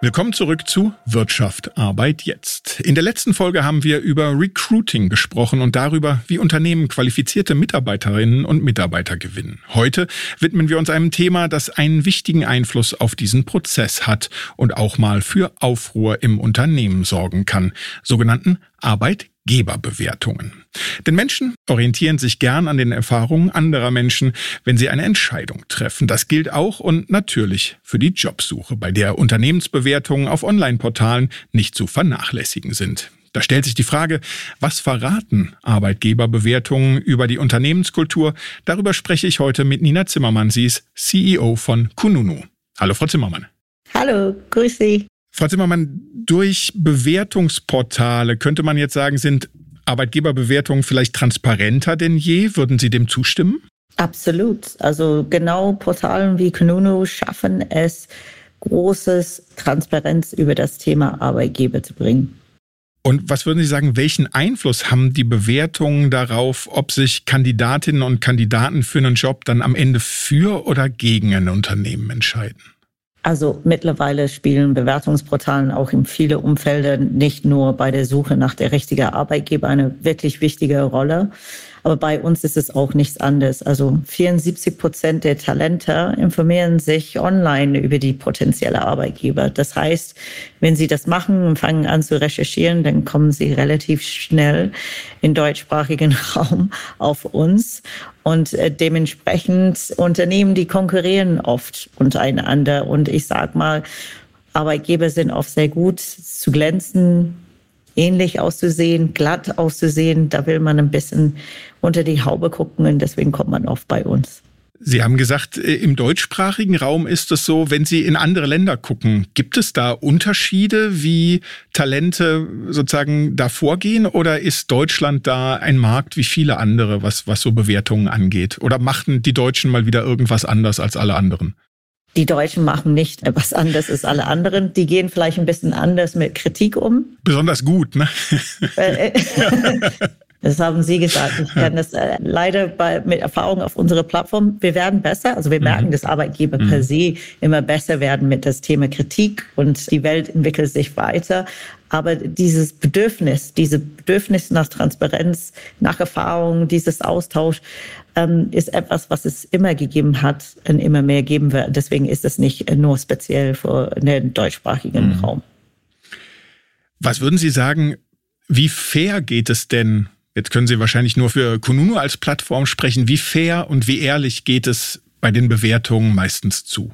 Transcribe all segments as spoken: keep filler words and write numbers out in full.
Willkommen zurück zu Wirtschaft Arbeit jetzt. In der letzten Folge haben wir über Recruiting gesprochen und darüber, wie Unternehmen qualifizierte Mitarbeiterinnen und Mitarbeiter gewinnen. Heute widmen wir uns einem Thema, das einen wichtigen Einfluss auf diesen Prozess hat und auch mal für Aufruhr im Unternehmen sorgen kann, sogenannten Arbeitgeberbewertungen. Denn Menschen orientieren sich gern an den Erfahrungen anderer Menschen, wenn sie eine Entscheidung treffen. Das gilt auch und natürlich für die Jobsuche, bei der Unternehmensbewertungen auf Online-Portalen nicht zu vernachlässigen sind. Da stellt sich die Frage, was verraten Arbeitgeberbewertungen über die Unternehmenskultur? Darüber spreche ich heute mit Nina Zimmermann. Sie ist C E O von Kununu. Hallo, Frau Zimmermann. Hallo, grüß Sie. Frau Zimmermann, durch Bewertungsportale könnte man jetzt sagen, sind Arbeitgeberbewertungen vielleicht transparenter denn je? Würden Sie dem zustimmen? Absolut. Also genau Portalen wie Kununu schaffen es, großes Transparenz über das Thema Arbeitgeber zu bringen. Und was würden Sie sagen, welchen Einfluss haben die Bewertungen darauf, ob sich Kandidatinnen und Kandidaten für einen Job dann am Ende für oder gegen ein Unternehmen entscheiden? Also mittlerweile spielen Bewertungsportalen auch in vielen Umfeldern nicht nur bei der Suche nach der richtigen Arbeitgeber eine wirklich wichtige Rolle. Aber bei uns ist es auch nichts anderes. Also vierundsiebzig Prozent der Talente informieren sich online über die potenzielle Arbeitgeber. Das heißt, wenn sie das machen und fangen an zu recherchieren, dann kommen sie relativ schnell im deutschsprachigen Raum auf uns. Und äh, dementsprechend Unternehmen, die konkurrieren oft untereinander. Und ich sag mal, Arbeitgeber sind oft sehr gut zu glänzen, ähnlich auszusehen, glatt auszusehen. Da will man ein bisschen unter die Haube gucken und deswegen kommt man oft bei uns. Sie haben gesagt, im deutschsprachigen Raum ist es so, wenn Sie in andere Länder gucken, gibt es da Unterschiede, wie Talente sozusagen da vorgehen, oder ist Deutschland da ein Markt wie viele andere, was, was so Bewertungen angeht? Oder machten die Deutschen mal wieder irgendwas anders als alle anderen? Die Deutschen machen nicht etwas anderes als alle anderen. Die gehen vielleicht ein bisschen anders mit Kritik um. Besonders gut, ne? Das haben Sie gesagt. Ich kann das äh, leider bei, mit Erfahrung auf unserer Plattform. Wir werden besser. Also wir merken, mhm. dass Arbeitgeber mhm. per se immer besser werden mit das Thema Kritik und die Welt entwickelt sich weiter. Aber dieses Bedürfnis, diese Bedürfnis nach Transparenz, nach Erfahrung, dieses Austausch ähm, ist etwas, was es immer gegeben hat und immer mehr geben wird. Deswegen ist es nicht nur speziell für den deutschsprachigen mhm. Raum. Was würden Sie sagen, wie fair geht es denn? Jetzt können Sie wahrscheinlich nur für Kununu als Plattform sprechen. Wie fair und wie ehrlich geht es bei den Bewertungen meistens zu?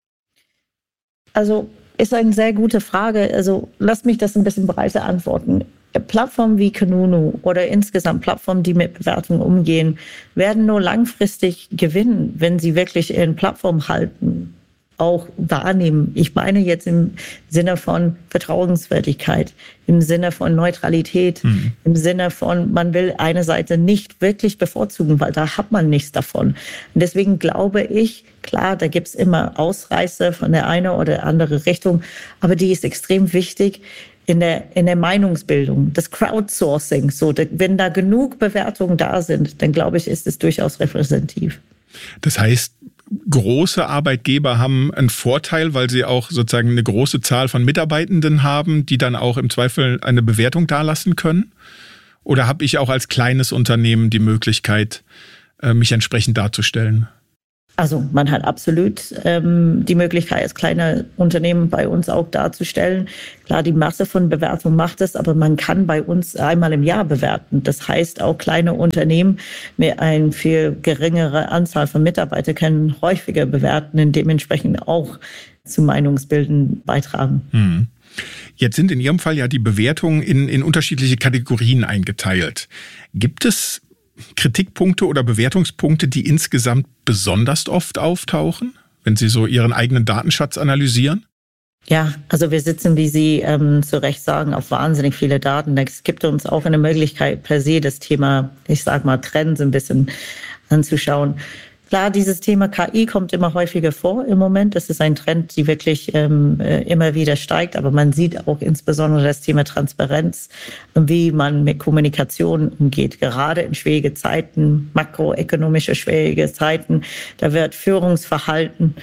Also ist eine sehr gute Frage. Also lasst mich das ein bisschen breiter antworten. Plattformen wie Kununu oder insgesamt Plattformen, die mit Bewertungen umgehen, werden nur langfristig gewinnen, wenn sie wirklich ihren Plattform halten, auch wahrnehmen. Ich meine jetzt im Sinne von Vertrauenswürdigkeit, im Sinne von Neutralität, mhm. im Sinne von, man will eine Seite nicht wirklich bevorzugen, weil da hat man nichts davon. Und deswegen glaube ich, klar, da gibt's immer Ausreißer von der einen oder anderen Richtung, aber die ist extrem wichtig in der, in der Meinungsbildung, das Crowdsourcing. So, da, wenn da genug Bewertungen da sind, dann glaube ich, ist es durchaus repräsentativ. Das heißt, große Arbeitgeber haben einen Vorteil, weil sie auch sozusagen eine große Zahl von Mitarbeitenden haben, die dann auch im Zweifel eine Bewertung dalassen können? Oder habe ich auch als kleines Unternehmen die Möglichkeit, mich entsprechend darzustellen? Also man hat absolut ähm, die Möglichkeit, als kleine Unternehmen bei uns auch darzustellen. Klar, die Masse von Bewertungen macht es, aber man kann bei uns einmal im Jahr bewerten. Das heißt, auch kleine Unternehmen mit einer viel geringeren Anzahl von Mitarbeitern können häufiger bewerten und dementsprechend auch zu Meinungsbilden beitragen. Hm. Jetzt sind in Ihrem Fall ja die Bewertungen in, in unterschiedliche Kategorien eingeteilt. Gibt es Kritikpunkte oder Bewertungspunkte, die insgesamt besonders oft auftauchen, wenn Sie so Ihren eigenen Datenschatz analysieren? Ja, also wir sitzen, wie Sie ähm, zu Recht sagen, auf wahnsinnig viele Daten. Es gibt uns auch eine Möglichkeit, per se das Thema, ich sag mal, Trends ein bisschen anzuschauen. Klar, dieses Thema K I kommt immer häufiger vor im Moment. Das ist ein Trend, die wirklich ähm, immer wieder steigt. Aber man sieht auch insbesondere das Thema Transparenz und wie man mit Kommunikation umgeht. Gerade in schwierigen Zeiten, makroökonomische schwierige Zeiten, da wird Führungsverhalten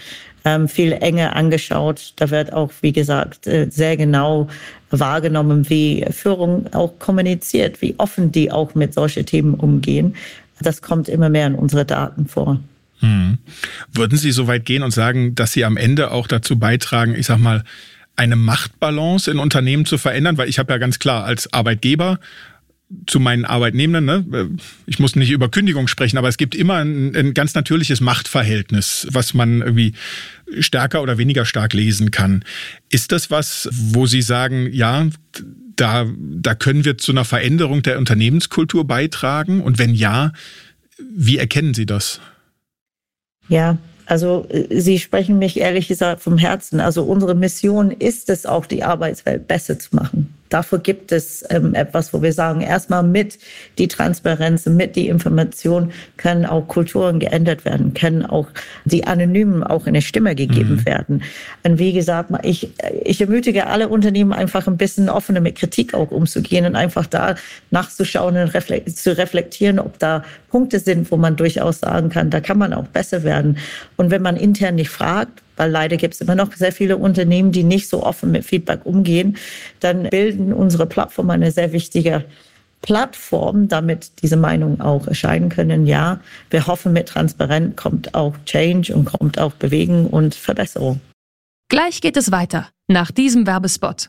ähm, viel enger angeschaut. Da wird auch, wie gesagt, äh, sehr genau wahrgenommen, wie Führung auch kommuniziert, wie offen die auch mit solchen Themen umgehen. Das kommt immer mehr in unsere Daten vor. Hm. Würden Sie so weit gehen und sagen, dass Sie am Ende auch dazu beitragen, ich sag mal, eine Machtbalance in Unternehmen zu verändern? Weil ich habe ja ganz klar als Arbeitgeber zu meinen Arbeitnehmenden, ne, ich muss nicht über Kündigung sprechen, aber es gibt immer ein, ein ganz natürliches Machtverhältnis, was man irgendwie stärker oder weniger stark lesen kann. Ist das was, wo Sie sagen, ja, da, da können wir zu einer Veränderung der Unternehmenskultur beitragen? Und wenn ja, wie erkennen Sie das? Ja, also Sie sprechen mich ehrlich gesagt vom Herzen. Also unsere Mission ist es auch, die Arbeitswelt besser zu machen. Dafür gibt es ähm, etwas, wo wir sagen, erstmal mit die Transparenz, mit die Information können auch Kulturen geändert werden, können auch die Anonymen auch eine Stimme gegeben mhm. werden. Und wie gesagt, ich, ich ermutige alle Unternehmen einfach ein bisschen offener mit Kritik auch umzugehen und einfach da nachzuschauen und reflekt, zu reflektieren, ob da Punkte sind, wo man durchaus sagen kann, da kann man auch besser werden. Und wenn man intern nicht fragt, weil leider gibt es immer noch sehr viele Unternehmen, die nicht so offen mit Feedback umgehen, dann bilden unsere Plattformen eine sehr wichtige Plattform, damit diese Meinungen auch erscheinen können. Ja, wir hoffen, mit Transparenz kommt auch Change und kommt auch Bewegung und Verbesserung. Gleich geht es weiter, nach diesem Werbespot.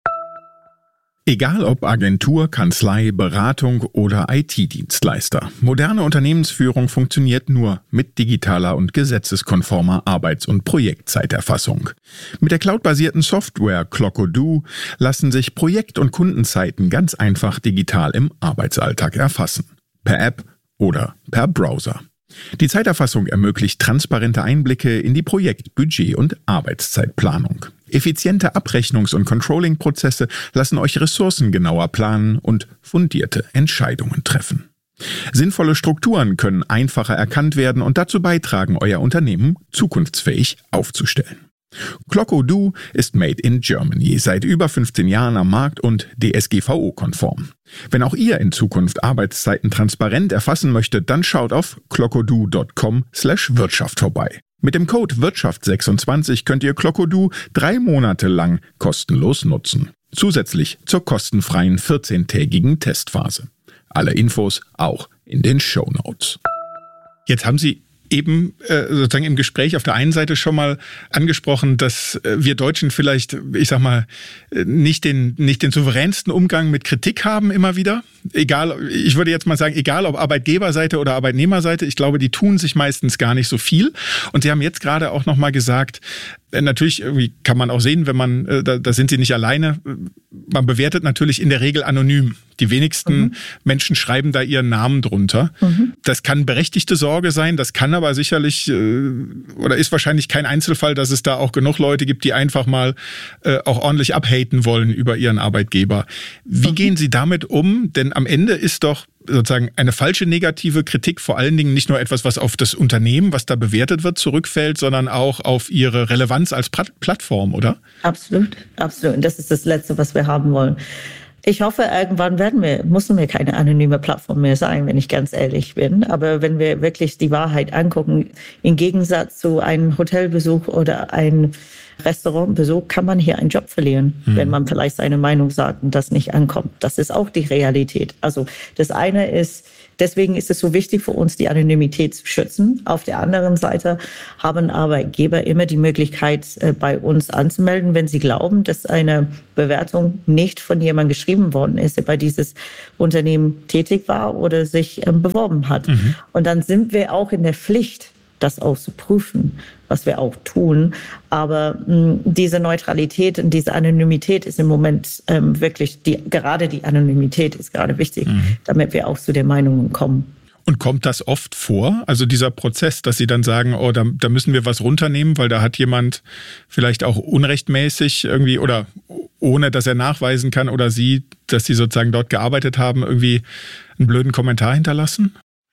Egal ob Agentur, Kanzlei, Beratung oder I T-Dienstleister. Moderne Unternehmensführung funktioniert nur mit digitaler und gesetzeskonformer Arbeits- und Projektzeiterfassung. Mit der cloudbasierten Software Clock-O-Do lassen sich Projekt- und Kundenzeiten ganz einfach digital im Arbeitsalltag erfassen. Per App oder per Browser. Die Zeiterfassung ermöglicht transparente Einblicke in die Projekt-, Budget- und Arbeitszeitplanung. Effiziente Abrechnungs- und Controlling-Prozesse lassen euch Ressourcen genauer planen und fundierte Entscheidungen treffen. Sinnvolle Strukturen können einfacher erkannt werden und dazu beitragen, euer Unternehmen zukunftsfähig aufzustellen. Clock-O-Do ist made in Germany, seit über fünfzehn Jahren am Markt und D S G V O-konform. Wenn auch ihr in Zukunft Arbeitszeiten transparent erfassen möchtet, dann schaut auf clockodo punkt com slash Wirtschaft vorbei. Mit dem Code Wirtschaft sechsundzwanzig könnt ihr Clock-O-Do drei Monate lang kostenlos nutzen. Zusätzlich zur kostenfreien vierzehntägigen Testphase. Alle Infos auch in den Shownotes. Jetzt haben Sie eben äh, sozusagen im Gespräch auf der einen Seite schon mal angesprochen, dass äh, wir Deutschen vielleicht, ich sag mal, nicht den nicht den souveränsten Umgang mit Kritik haben immer wieder. Egal, ich würde jetzt mal sagen, egal ob Arbeitgeberseite oder Arbeitnehmerseite, ich glaube, die tun sich meistens gar nicht so viel. Und Sie haben jetzt gerade auch noch mal gesagt, äh, natürlich irgendwie kann man auch sehen, wenn man, äh, da, da sind Sie nicht alleine, man bewertet natürlich in der Regel anonym. Die wenigsten mhm. Menschen schreiben da ihren Namen drunter. Mhm. Das kann berechtigte Sorge sein, das kann aber sicherlich äh, oder ist wahrscheinlich kein Einzelfall, dass es da auch genug Leute gibt, die einfach mal äh, auch ordentlich abhaten wollen über ihren Arbeitgeber. Wie mhm. gehen Sie damit um? Denn am Ende ist doch sozusagen eine falsche negative Kritik vor allen Dingen nicht nur etwas, was auf das Unternehmen, was da bewertet wird, zurückfällt, sondern auch auf ihre Relevanz als Plattform, oder? Absolut, absolut. Und das ist das Letzte, was wir haben wollen. Ich hoffe, irgendwann werden wir, müssen wir keine anonyme Plattform mehr sein, wenn ich ganz ehrlich bin. Aber wenn wir wirklich die Wahrheit angucken, im Gegensatz zu einem Hotelbesuch oder einem Restaurantbesuch, kann man hier einen Job verlieren, mhm. wenn man vielleicht seine Meinung sagt und das nicht ankommt. Das ist auch die Realität. Also das eine ist, deswegen ist es so wichtig für uns, die Anonymität zu schützen. Auf der anderen Seite haben Arbeitgeber immer die Möglichkeit, bei uns anzumelden, wenn sie glauben, dass eine Bewertung nicht von jemandem geschrieben worden ist, der bei dieses Unternehmen tätig war oder sich beworben hat. Mhm. Und dann sind wir auch in der Pflicht, das auch zu prüfen, was wir auch tun. Aber mh, diese Neutralität und diese Anonymität ist im Moment ähm, wirklich, die, gerade die Anonymität ist gerade wichtig, mhm. damit wir auch zu den Meinungen kommen. Und kommt das oft vor? Also dieser Prozess, dass Sie dann sagen, oh, da, da müssen wir was runternehmen, weil da hat jemand vielleicht auch unrechtmäßig irgendwie oder ohne, dass er nachweisen kann oder Sie, dass Sie sozusagen dort gearbeitet haben, irgendwie einen blöden Kommentar hinterlassen?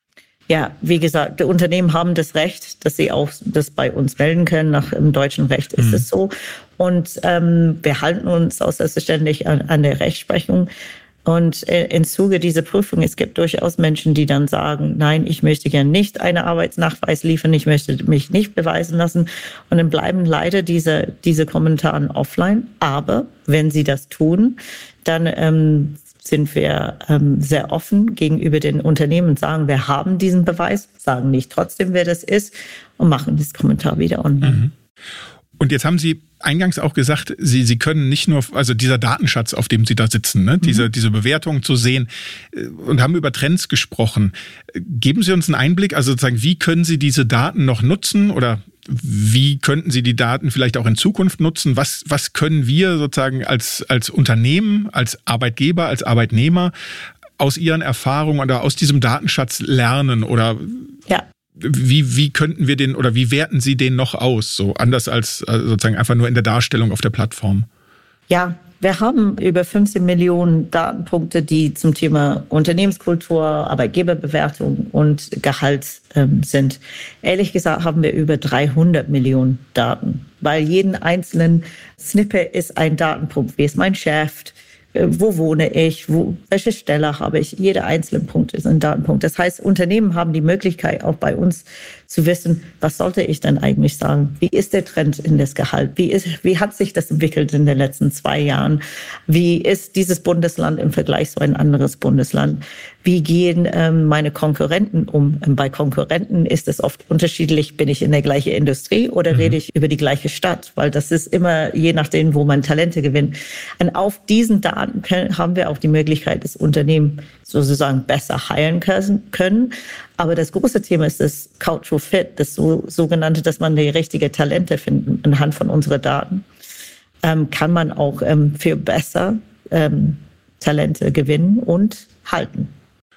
Ja, wie gesagt, die Unternehmen haben das Recht, dass sie auch das bei uns melden können. Nach dem deutschen Recht ist es mhm. so. Und ähm, wir halten uns auch selbstverständlich an, an der Rechtsprechung. Und im Zuge dieser Prüfung, es gibt durchaus Menschen, die dann sagen, nein, ich möchte gerne nicht einen Arbeitsnachweis liefern, ich möchte mich nicht beweisen lassen. Und dann bleiben leider diese, diese Kommentare offline. Aber wenn sie das tun, dann ähm, sind wir ähm, sehr offen gegenüber den Unternehmen und sagen, wir haben diesen Beweis, sagen nicht trotzdem, wer das ist und machen das Kommentar wieder online. Mhm. Und jetzt haben Sie eingangs auch gesagt, Sie, Sie können nicht nur, also dieser Datenschatz, auf dem Sie da sitzen, ne, mhm. diese, diese Bewertung zu sehen und haben über Trends gesprochen. Geben Sie uns einen Einblick, also sozusagen, wie können Sie diese Daten noch nutzen oder wie könnten Sie die Daten vielleicht auch in Zukunft nutzen? Was, was können wir sozusagen als, als Unternehmen, als Arbeitgeber, als Arbeitnehmer aus Ihren Erfahrungen oder aus diesem Datenschatz lernen oder ja. Wie, wie könnten wir den oder wie werten Sie den noch aus, so anders als also sozusagen einfach nur in der Darstellung auf der Plattform? Ja, wir haben über fünfzehn Millionen Datenpunkte, die zum Thema Unternehmenskultur, Arbeitgeberbewertung und Gehalt ähm, sind. Ehrlich gesagt haben wir über dreihundert Millionen Daten, weil jeden einzelnen Snippet ist ein Datenpunkt. Wie ist mein Chef? Wo wohne ich? Wo, welche Stelle habe ich? Jeder einzelne Punkt ist ein Datenpunkt. Das heißt, Unternehmen haben die Möglichkeit, auch bei uns zu wissen, was sollte ich denn eigentlich sagen? Wie ist der Trend in das Gehalt? Wie ist, wie hat sich das entwickelt in den letzten zwei Jahren? Wie ist dieses Bundesland im Vergleich zu ein anderes Bundesland? Wie gehen ähm, meine Konkurrenten um? Ähm, bei Konkurrenten ist es oft unterschiedlich, bin ich in der gleichen Industrie oder mhm. rede ich über die gleiche Stadt? Weil das ist immer je nachdem, wo man Talente gewinnt. Und auf diesen Daten können, haben wir auch die Möglichkeit, das Unternehmen sozusagen besser heilen können. Aber das große Thema ist das Cultural Fit, das so, sogenannte, dass man die richtigen Talente findet anhand von unseren Daten. Ähm, kann man auch ähm, für besser ähm, Talente gewinnen und halten.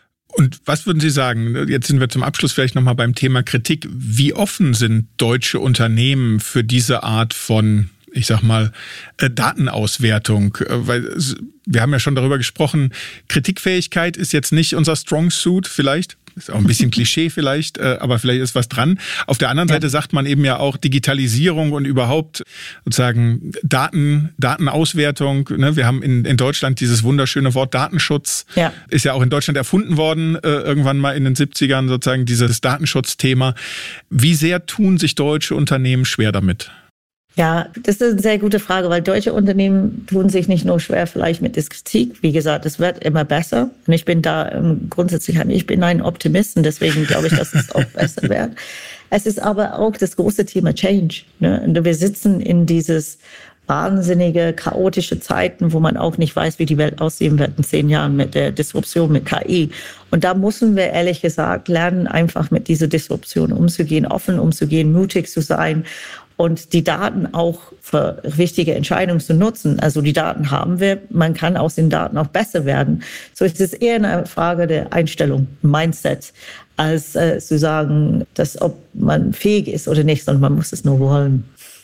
Und was würden Sie sagen, jetzt sind wir zum Abschluss vielleicht nochmal beim Thema Kritik, wie offen sind deutsche Unternehmen für diese Art von, ich sag mal, Datenauswertung? Weil wir haben ja schon darüber gesprochen, Kritikfähigkeit ist jetzt nicht unser Strong Suit vielleicht. Ist auch ein bisschen Klischee vielleicht, aber vielleicht ist was dran. Auf der anderen ja. Seite sagt man eben ja auch Digitalisierung und überhaupt sozusagen Daten, Datenauswertung. Ne? Wir haben in, in Deutschland dieses wunderschöne Wort Datenschutz. Ja. Ist ja auch in Deutschland erfunden worden, äh, irgendwann mal in den siebzigern sozusagen dieses Datenschutzthema. Wie sehr tun sich deutsche Unternehmen schwer damit? Ja, das ist eine sehr gute Frage, weil deutsche Unternehmen tun sich nicht nur schwer vielleicht mit der Kritik. Wie gesagt, es wird immer besser. Und ich bin da ähm, grundsätzlich, ich bin ein Optimist und deswegen glaube ich, dass es auch besser wird. Es ist aber auch das große Thema Change. Ne? Und wir sitzen in dieses wahnsinnige, chaotische Zeiten, wo man auch nicht weiß, wie die Welt aussehen wird in zehn Jahren mit der Disruption, mit K I. Und da müssen wir ehrlich gesagt lernen, einfach mit dieser Disruption umzugehen, offen umzugehen, mutig zu sein und die Daten auch für wichtige Entscheidungen zu nutzen. Also die Daten haben wir, man kann aus den Daten auch besser werden. So ist es eher eine Frage der Einstellung, Mindset, als äh, zu sagen, dass ob man fähig ist oder nicht, sondern man muss es nur wollen.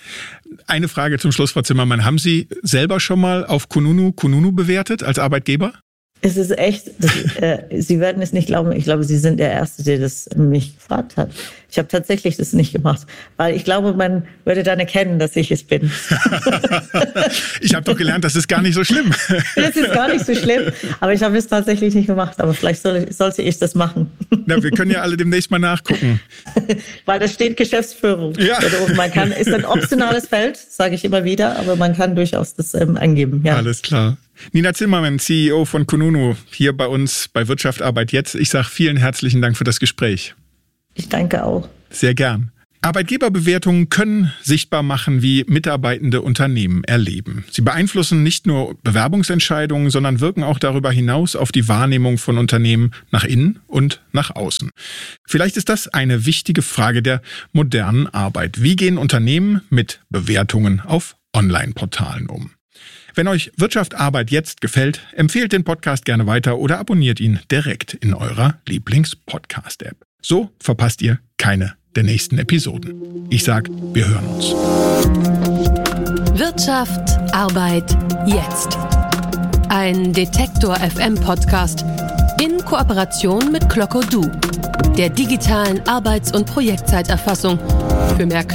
Eine Frage zum Schluss, Frau Zimmermann. Haben Sie selber schon mal auf Kununu Kununu bewertet als Arbeitgeber? Es ist echt, das, äh, Sie werden es nicht glauben, ich glaube, Sie sind der Erste, der das mich gefragt hat. Ich habe tatsächlich das nicht gemacht, weil ich glaube, man würde dann erkennen, dass ich es bin. Ich habe doch gelernt, das ist gar nicht so schlimm. Das ist gar nicht so schlimm, aber ich habe es tatsächlich nicht gemacht, aber vielleicht soll, sollte ich das machen. Na, wir können ja alle demnächst mal nachgucken. Weil da steht Geschäftsführung. Ja. Man kann, ist ein optionales Feld, sage ich immer wieder, aber man kann durchaus das ähm, angeben. Ja. Alles klar. Nina Zimmermann, C E O von Kununu, hier bei uns bei Wirtschaft Arbeit jetzt. Ich sage vielen herzlichen Dank für das Gespräch. Ich danke auch. Sehr gern. Arbeitgeberbewertungen können sichtbar machen, wie mitarbeitende Unternehmen erleben. Sie beeinflussen nicht nur Bewerbungsentscheidungen, sondern wirken auch darüber hinaus auf die Wahrnehmung von Unternehmen nach innen und nach außen. Vielleicht ist das eine wichtige Frage der modernen Arbeit. Wie gehen Unternehmen mit Bewertungen auf Online-Portalen um? Wenn euch Wirtschaft Arbeit jetzt gefällt, empfehlt den Podcast gerne weiter oder abonniert ihn direkt in eurer Lieblings-Podcast-App. So verpasst ihr keine der nächsten Episoden. Ich sag, wir hören uns. Wirtschaft Arbeit jetzt. Ein Detektor F M Podcast in Kooperation mit Clocko Du, der digitalen Arbeits- und Projektzeiterfassung für mehr